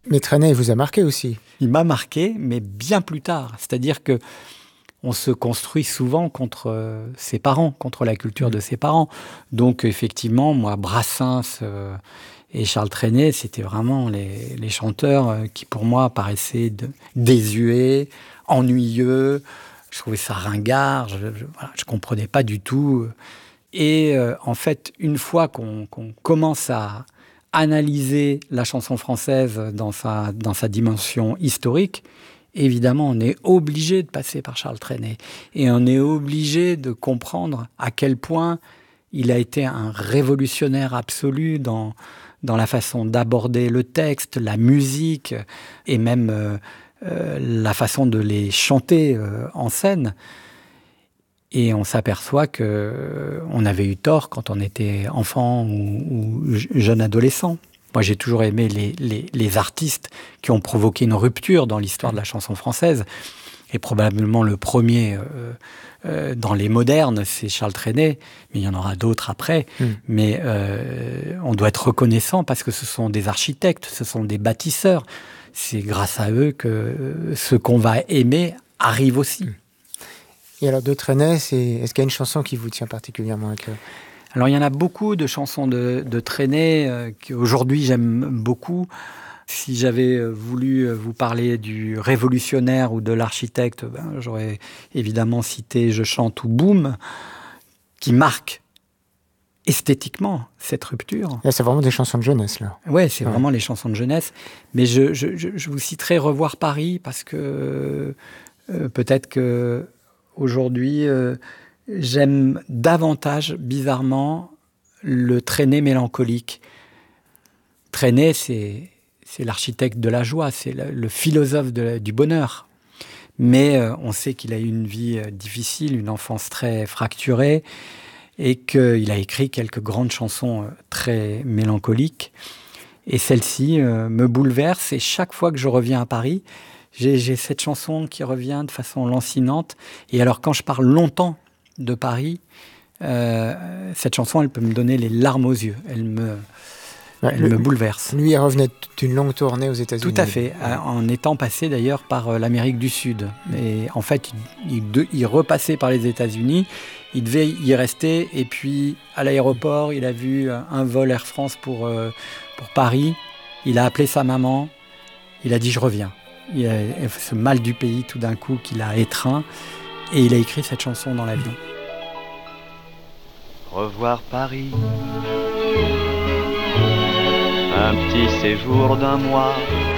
Mais Trenet, il vous a marqué aussi. Il m'a marqué, mais bien plus tard. C'est-à-dire que on se construit souvent contre ses parents, contre la culture de ses parents. Donc, effectivement, moi, Brassens et Charles Trenet, c'était vraiment les chanteurs qui, pour moi, paraissaient désuets, ennuyeux. Je trouvais ça ringard, je comprenais pas du tout. Et en fait, une fois qu'on commence à analyser la chanson française dans sa dimension historique, évidemment, on est obligé de passer par Charles Trenet. Et on est obligé de comprendre à quel point il a été un révolutionnaire absolu dans la façon d'aborder le texte, la musique et même la façon de les chanter en scène. Et on s'aperçoit qu'on avait eu tort quand on était enfant ou jeune adolescent. Moi, j'ai toujours aimé les artistes qui ont provoqué une rupture dans l'histoire de la chanson française. Et probablement le premier dans les modernes, c'est Charles Trenet. Mais il y en aura d'autres après. Mais on doit être reconnaissant parce que ce sont des architectes, ce sont des bâtisseurs. C'est grâce à eux que ce qu'on va aimer arrive aussi. Et alors, de Trenet, est-ce qu'il y a une chanson qui vous tient particulièrement à cœur ? Alors, il y en a beaucoup de chansons de Trenet qu'aujourd'hui j'aime beaucoup. Si j'avais voulu vous parler du révolutionnaire ou de l'architecte, j'aurais évidemment cité Je chante ou Boum, qui marque esthétiquement cette rupture. Là, c'est vraiment des chansons de jeunesse, là. Ouais, c'est vraiment les chansons de jeunesse. Mais je vous citerai Revoir Paris parce que peut-être que aujourd'hui, j'aime davantage, bizarrement, le Trenet mélancolique. Trenet, c'est l'architecte de la joie, c'est le philosophe du bonheur. Mais on sait qu'il a eu une vie difficile, une enfance très fracturée, et qu'il a écrit quelques grandes chansons très mélancoliques. Et celle-ci me bouleverse, et chaque fois que je reviens à Paris, j'ai cette chanson qui revient de façon lancinante. Et alors, quand je parle longtemps de Paris, cette chanson, elle peut me donner les larmes aux yeux. Elle me bouleverse. Lui, il revenait d'une longue tournée aux États-Unis. Tout à fait, en étant passé d'ailleurs par l'Amérique du Sud. Et en fait, il repassait par les États-Unis, il devait y rester, et puis à l'aéroport, il a vu un vol Air France pour Paris. Il a appelé sa maman, il a dit « je reviens ». Il y a ce mal du pays tout d'un coup qui l'a étreint, et il a écrit cette chanson dans l'avion. Revoir Paris, un petit séjour d'1 mois,